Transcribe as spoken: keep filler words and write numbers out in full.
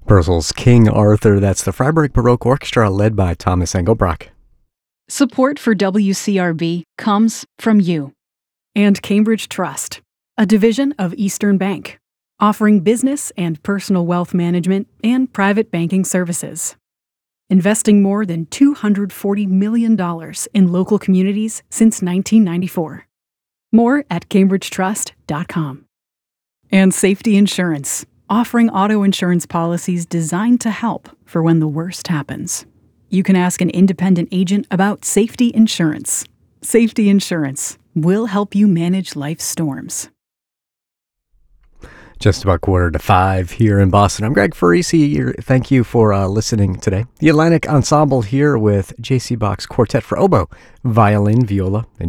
Purcell's King Arthur. That's the Freiburg Baroque Orchestra led by Thomas Engelbrock. Support for W C R B comes from you. And Cambridge Trust, a division of Eastern Bank, offering business and personal wealth management and private banking services. Investing more than two hundred forty million dollars in local communities since nineteen ninety-four. More at cambridge trust dot com. And Safety Insurance, offering auto insurance policies designed to help for when the worst happens. You can ask an independent agent about Safety Insurance. Safety Insurance will help you manage life's storms. Just about quarter to five here in Boston. I'm Greg Farisi. Thank you for uh, listening today. The Atlantic Ensemble here with J C Bach's Quartet for Oboe, Violin, Viola, and